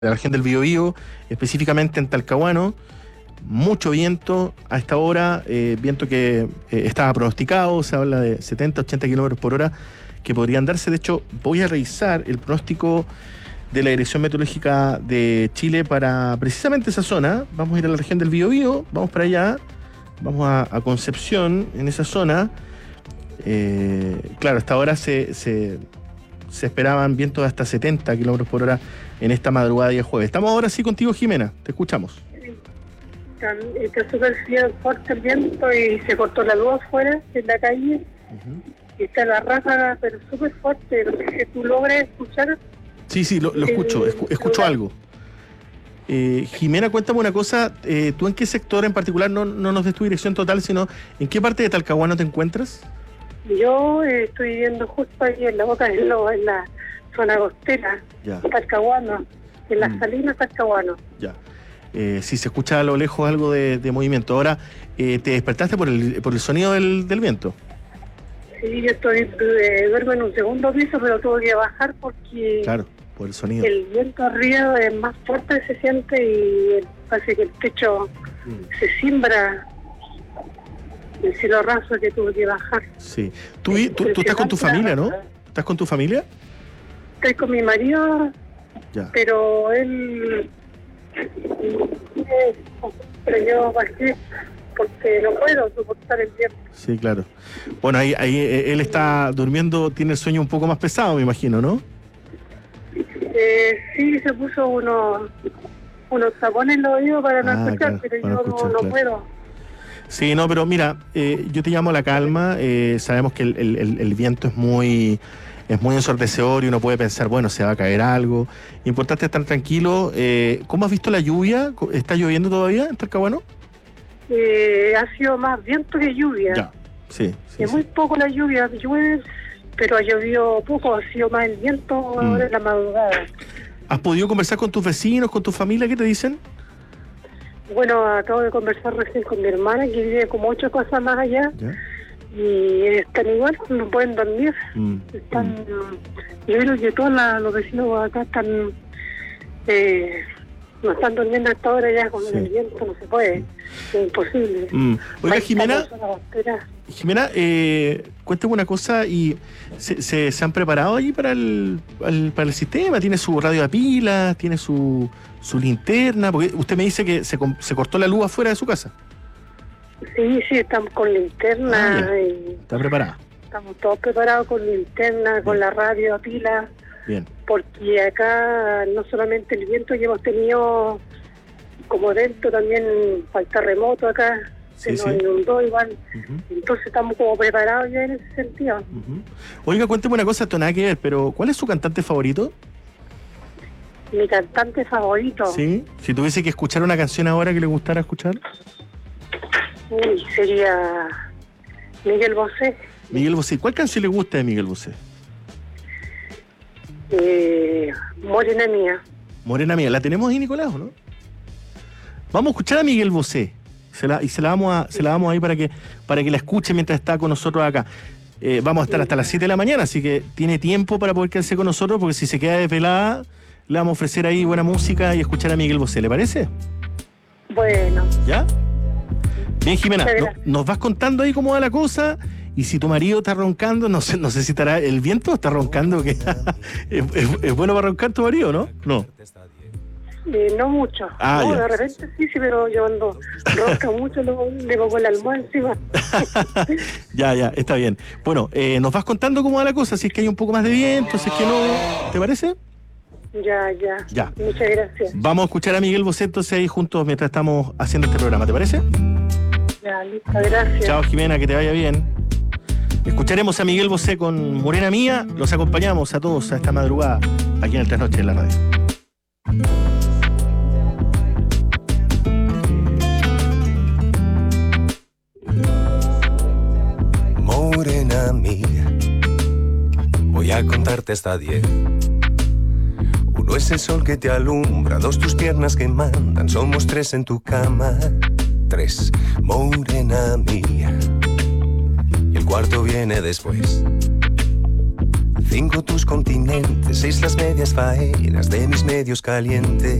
de la región del Biobío, específicamente en Talcahuano. Mucho viento a esta hora, viento que estaba pronosticado, se habla de 70, 80 kilómetros por hora que podrían darse. De hecho, voy a revisar el pronóstico de la Dirección Meteorológica de Chile para precisamente esa zona. Vamos a ir a la región del Biobío, vamos para allá, vamos a Concepción, en esa zona. Claro, hasta ahora se esperaban vientos de hasta 70 kilómetros por hora en esta madrugada de día jueves. Estamos ahora sí contigo, Jimena, te escuchamos. Está súper fuerte el viento y se cortó la luz afuera en la calle. Y está la ráfaga, pero súper fuerte. No sé si tú logras escuchar. Sí, lo escucho, escucho algo. Jimena, cuéntame una cosa, ¿tú en qué sector en particular, no nos des tu dirección total, sino en qué parte de Talcahuano te encuentras? Yo estoy viviendo justo ahí en la Boca del Lobo, en la zona costera, Talcahuano, en las Salinas, Talcahuano. Ya. Si se escucha a lo lejos algo de movimiento. Ahora, ¿te despertaste por el sonido del viento? Sí, yo duermo en un segundo piso, pero tuve que bajar porque... Claro, por el sonido. El viento arriba es más fuerte, se siente, y parece que el techo se cimbra. El cielo raso, que tuve que bajar. Sí. Tú estás con tu familia, ¿no? ¿Estás con tu familia? Estoy con mi marido, ya. Pero él... pero yo bajé porque no puedo soportar el viento. Sí, claro. Bueno, ahí él está durmiendo, tiene el sueño un poco más pesado, me imagino, ¿no? Sí, se puso unos tapones en los oídos para no escuchar, claro, pero yo no puedo. Sí, no, pero mira, yo te llamo a la calma. Sabemos que el viento es muy ensordecedor y uno puede pensar, bueno, se va a caer algo. Importante estar tranquilo. ¿Cómo has visto la lluvia? ¿Está lloviendo todavía en Talcahuano? Ha sido más viento que lluvia. Ya, sí. Es muy poco la lluvia, llueve, pero ha llovido poco, ha sido más el viento ahora en la madrugada. ¿Has podido conversar con tus vecinos, con tu familia? ¿Qué te dicen? Bueno, acabo de conversar recién con mi hermana, que vive como 8 casas más allá. ¿Ya? Y están igual, no pueden dormir. Están, yo creo que todos los vecinos acá están, no están durmiendo a esta hora ya con el viento, no se puede, es imposible. Oiga, Jimena, cuéntame una cosa, y ¿se han preparado allí para el sistema? ¿Tiene su radio a pilas? ¿Tiene su linterna? Porque usted me dice que se cortó la luz afuera de su casa. Sí, estamos con linterna. ¿Está preparada? Estamos todos preparados con linterna, con la radio a pila. Bien. Porque acá no solamente el viento que hemos tenido, como dentro también el terremoto acá, se nos inundó igual. Entonces estamos como preparados ya en ese sentido. Oiga, cuénteme una cosa, nada que ver, pero ¿cuál es su cantante favorito? Mi cantante favorito. Sí, si tuviese que escuchar una canción ahora que le gustara escuchar. Sería Miguel Bosé. Miguel Bosé. ¿Cuál canción le gusta de Miguel Bosé? Morena Mía. Morena Mía. ¿La tenemos ahí, Nicolás, o no? Vamos a escuchar a Miguel Bosé. Se la damos ahí para que la escuche mientras está con nosotros acá. Vamos a estar hasta las 7 de la mañana, así que tiene tiempo para poder quedarse con nosotros, porque si se queda desvelada, le vamos a ofrecer ahí buena música y escuchar a Miguel Bosé. ¿Le parece? Bueno. ¿Ya? Bien, Jimena, nos vas contando ahí cómo va la cosa, y si tu marido está roncando, no sé si estará el viento, está roncando, que es bueno para roncar tu marido, ¿no? No. No mucho. De repente sí, pero yo ando ronca mucho, le pongo el almohada encima. Ya, está bien. Bueno, nos vas contando cómo va la cosa, si es que hay un poco más de viento, si es que no, ¿te parece? Ya. Muchas gracias. Vamos a escuchar a Miguel Bosé entonces ahí juntos mientras estamos haciendo este programa, ¿te parece? Ya, listo, gracias. Chao, Jimena, que te vaya bien. Escucharemos a Miguel Bosé con Morena Mía. Los acompañamos a todos a esta madrugada aquí en el Trasnoche de la radio. Morena mía, voy a contarte hasta 10. 1 es el sol que te alumbra, 2 tus piernas que mandan, somos 3 en tu cama. 3, morena mía, y el cuarto viene después. 5 tus continentes, 6 las medias faenas de mis medios calientes.